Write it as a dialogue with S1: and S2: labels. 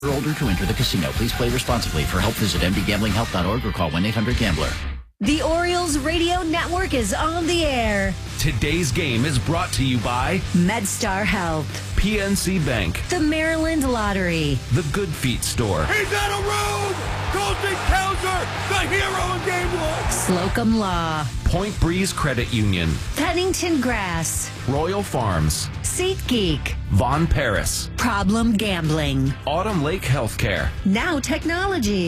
S1: Or older to enter the casino. Please play responsibly. For help, visit mdgamblinghelp.org or call 1-800-GAMBLER.
S2: The Orioles Radio Network is on the air.
S3: Today's game is brought to you by
S2: MedStar Health,
S3: PNC Bank,
S2: the Maryland Lottery,
S3: the Good Feet Store.
S4: He's out of room! Colton Cowser, the hero in game one!
S2: Slocum Law,
S3: Point Breeze Credit Union,
S2: Pennington Grass,
S3: Royal Farms,
S2: SeatGeek,
S3: Von Paris,
S2: Problem Gambling,
S3: Autumn Lake Healthcare.
S2: Now Technology.